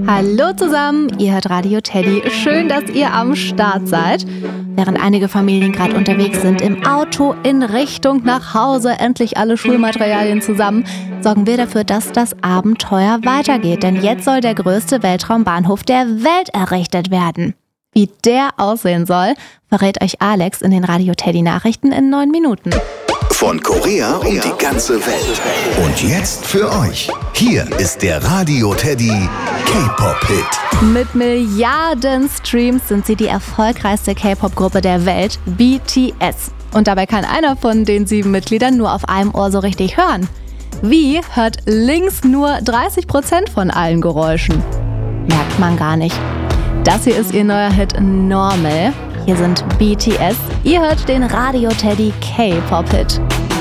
Hallo zusammen, ihr hört Radio Teddy. Schön, dass ihr am Start seid. Während einige Familien gerade unterwegs sind, im Auto in Richtung nach Hause, endlich alle Schulmaterialien zusammen, sorgen wir dafür, dass das Abenteuer weitergeht. Denn jetzt soll der größte Weltraumbahnhof der Welt errichtet werden. Wie der aussehen soll, verrät euch Alex in den Radio Teddy Nachrichten in 9 Minuten. Von Korea um die ganze Welt. Und jetzt für euch. Hier ist der Radio Teddy K-Pop-Hit. Mit Milliarden Streams sind sie die erfolgreichste K-Pop-Gruppe der Welt, BTS. Und dabei kann einer von den 7 Mitgliedern nur auf einem Ohr so richtig hören. Wie hört links nur 30% von allen Geräuschen? Merkt man gar nicht. Das hier ist ihr neuer Hit Normal. Hier sind BTS. Ihr hört den Radio Teddy K-Pop-Hit.